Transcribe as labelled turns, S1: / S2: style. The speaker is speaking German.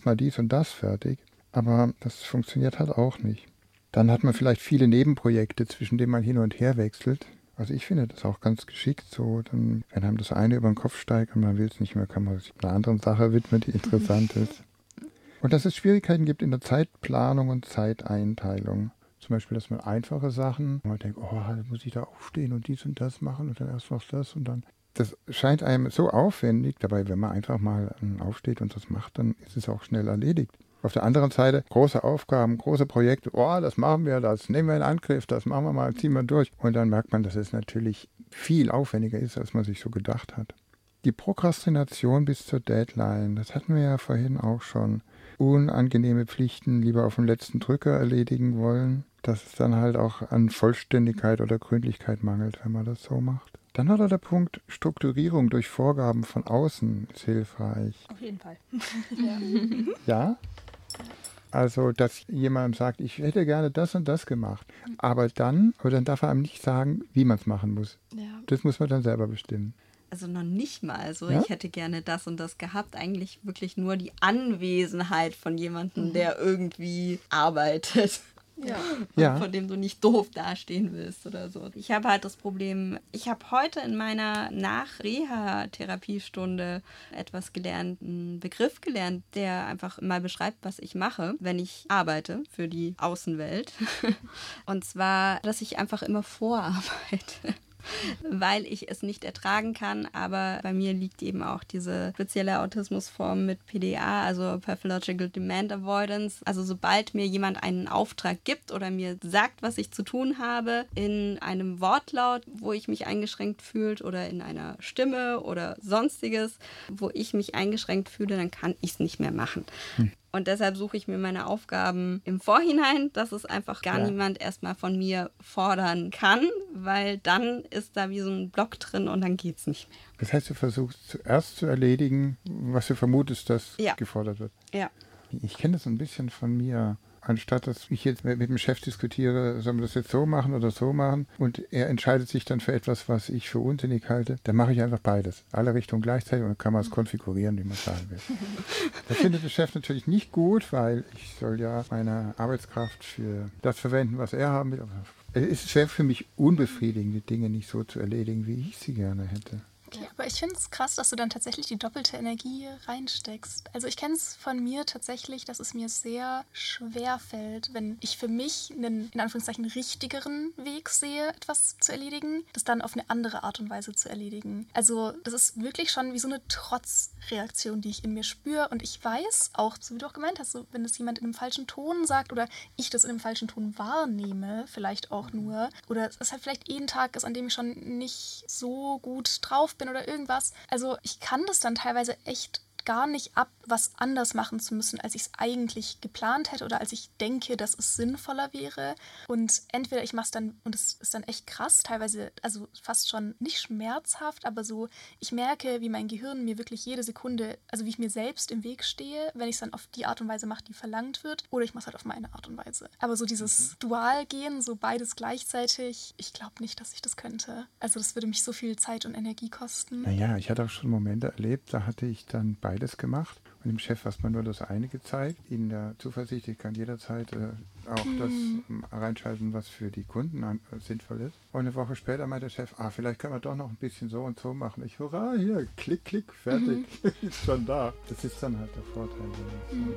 S1: mal dies und das fertig. Aber das funktioniert halt auch nicht. Dann hat man vielleicht viele Nebenprojekte, zwischen denen man hin und her wechselt. Also ich finde das auch ganz geschickt so. Dann, wenn einem das eine über den Kopf steigt und man will es nicht mehr, kann man sich einer anderen Sache widmen, die interessant ist. Und dass es Schwierigkeiten gibt in der Zeitplanung und Zeiteinteilung. Zum Beispiel, dass man einfache Sachen, man denkt, oh, da muss ich da aufstehen und dies und das machen und dann erst noch das und dann. Das scheint einem so aufwendig, dabei, wenn man einfach mal aufsteht und das macht, dann ist es auch schnell erledigt. Auf der anderen Seite große Aufgaben, große Projekte, oh, das machen wir, das nehmen wir in Angriff, das machen wir mal, ziehen wir durch. Und dann merkt man, dass es natürlich viel aufwendiger ist, als man sich so gedacht hat. Die Prokrastination bis zur Deadline, das hatten wir ja vorhin auch schon. Unangenehme Pflichten lieber auf den letzten Drücker erledigen wollen, dass es dann halt auch an Vollständigkeit oder Gründlichkeit mangelt, wenn man das so macht. Dann hat er der Punkt, Strukturierung durch Vorgaben von außen ist hilfreich.
S2: Auf jeden Fall.
S1: Ja? Also, dass jemand sagt, ich hätte gerne das und das gemacht. Aber dann darf er einem nicht sagen, wie man es machen muss.
S3: Ja.
S1: Das muss man dann selber bestimmen.
S3: Also noch nicht mal so,
S1: Ja?
S3: ich hätte gerne das und das gehabt. Eigentlich wirklich nur die Anwesenheit von jemandem, der irgendwie arbeitet.
S2: Ja.
S3: Von dem du nicht doof dastehen willst oder so. Ich habe halt das Problem, ich habe heute in meiner Nach-Reha-Therapiestunde etwas gelernt, einen Begriff gelernt, der einfach mal beschreibt, was ich mache, wenn ich arbeite für die Außenwelt. Und zwar, dass ich einfach immer vorarbeite. Weil ich es nicht ertragen kann, aber bei mir liegt eben auch diese spezielle Autismusform mit PDA, also Pathological Demand Avoidance. Also sobald mir jemand einen Auftrag gibt oder mir sagt, was ich zu tun habe, in einem Wortlaut, wo ich mich eingeschränkt fühle oder in einer Stimme oder sonstiges, wo ich mich eingeschränkt fühle, dann kann ich es nicht mehr machen. Und deshalb suche ich mir meine Aufgaben im Vorhinein, dass es einfach gar niemand erstmal von mir fordern kann, weil dann ist da wie so ein Block drin und dann geht's nicht mehr.
S1: Das heißt, du versuchst zuerst zu erledigen, was du vermutest, dass gefordert wird.
S3: Ja.
S1: Ich kenne das ein bisschen von mir. Anstatt dass ich jetzt mit dem Chef diskutiere, sollen wir das jetzt so machen oder so machen und er entscheidet sich dann für etwas, was ich für unsinnig halte, dann mache ich einfach beides. Alle Richtungen gleichzeitig und dann kann man es konfigurieren, wie man es haben will. Das findet der Chef natürlich nicht gut, weil ich soll ja meine Arbeitskraft für das verwenden, was er haben will. Aber es wäre für mich unbefriedigend, die Dinge nicht so zu erledigen, wie ich sie gerne hätte.
S2: Okay, aber ich finde es krass, dass du dann tatsächlich die doppelte Energie reinsteckst. Also ich kenne es von mir tatsächlich, dass es mir sehr schwer fällt, wenn ich für mich einen, in Anführungszeichen, richtigeren Weg sehe, etwas zu erledigen, das dann auf eine andere Art und Weise zu erledigen. Also das ist wirklich schon wie so eine Trotzreaktion, die ich in mir spüre. Und ich weiß auch, so wie du auch gemeint hast, so, wenn das jemand in einem falschen Ton sagt oder ich das in einem falschen Ton wahrnehme, vielleicht auch nur, oder es halt vielleicht ein Tag ist, an dem ich schon nicht so gut drauf bin oder irgendwas. Also ich kann das dann teilweise echt gar nicht ab, was anders machen zu müssen, als ich es eigentlich geplant hätte oder als ich denke, dass es sinnvoller wäre. Und entweder ich mache es dann, und es ist dann echt krass, teilweise, also fast schon nicht schmerzhaft, aber so, ich merke, wie mein Gehirn mir wirklich jede Sekunde, also wie ich mir selbst im Weg stehe, wenn ich es dann auf die Art und Weise mache, die verlangt wird, oder ich mache es halt auf meine Art und Weise. Aber so dieses Dualgehen, so beides gleichzeitig, ich glaube nicht, dass ich das könnte. Also das würde mich so viel Zeit und Energie kosten.
S1: Naja, ich hatte auch schon Momente erlebt, da hatte ich dann beides gemacht und dem Chef erstmal nur das eine gezeigt. In der Zuversicht, ich kann jederzeit auch das reinschalten, was für die Kunden sinnvoll ist. Und eine Woche später meinte der Chef, vielleicht können wir doch noch ein bisschen so und so machen. Ich, hurra, hier, klick, klick, fertig, ist schon da. Das ist dann halt der Vorteil.